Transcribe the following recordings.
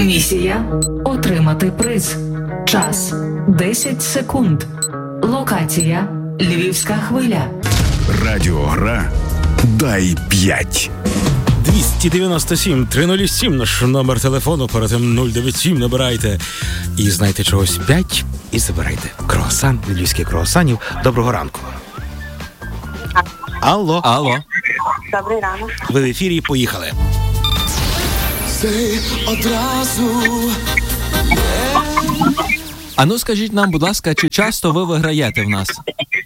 Місія – отримати приз. Час – 10 секунд. Локація – Львівська хвиля. Радіогра «Дай 5». 297-307 наш номер телефону, перед тим 097 набирайте. І знайте чогось 5 і забирайте. Круасан, львівських круасанів. Доброго ранку. Алло. Добрий ранок. Ви в ефірі, поїхали. А ну скажіть нам, будь ласка, чи часто ви виграєте в нас?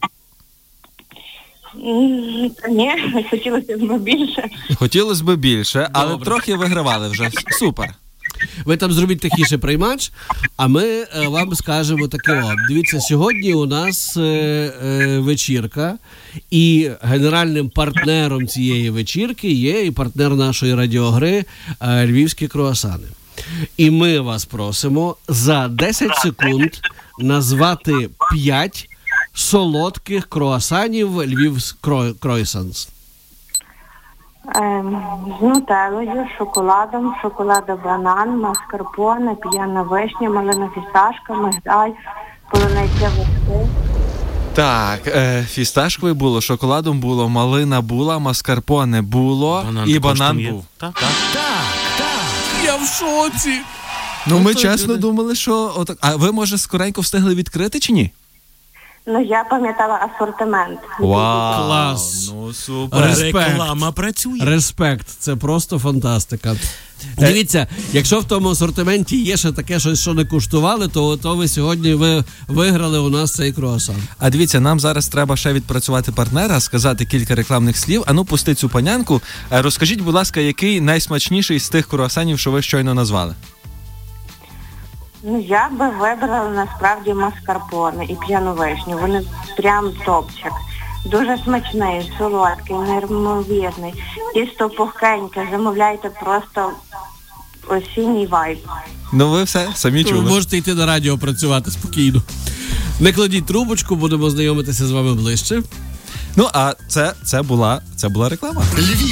Ні, хотілося б більше. Хотілося б більше, але Добре. трохи вигравали вже. Супер. Ви там зробіть тихіше приймач, а ми вам скажемо таке. Дивіться, сьогодні у нас вечірка, і генеральним партнером цієї вечірки є і партнер нашої радіогри «Львівські круасани». І ми вас просимо за 10 секунд назвати 5 солодких круасанів «Львів Круасанс». З нутеллою, шоколадом, шоколадо-банан, маскарпоне, п'яна вишня, малина фісташка, мигдаль, полуниця вишки. Так, фісташковий було, шоколадом було, малина була, маскарпоне було і банан був. Так. Я в шоці! Ну, ми чесно думали, що... Отак. А ви, може, скоренько встигли відкрити чи ні? Ну, я пам'ятала асортимент. Вау! Клас! Ну, супер! Респект. Реклама працює. Респект, це просто фантастика. Дивіться, якщо в тому асортименті є ще таке щось, що не куштували, то ви сьогодні виграли у нас цей круасан. А дивіться, нам зараз треба ще відпрацювати партнера, сказати кілька рекламних слів. А ну, пусти цю панянку. Розкажіть, будь ласка, який найсмачніший з тих круасанів, що ви щойно назвали? Ну, я би вибрала насправді маскарпоне і п'яну вишню. Вони прям топчик. Дуже смачний, солодкий, неймовірний. Тісто пухкеньке, замовляйте просто осінній вайб. Ну, ви все самі Ви чули. можете йти на радіо працювати спокійно. Не кладіть трубочку, будемо знайомитися з вами ближче. Ну, а це була реклама. Львів.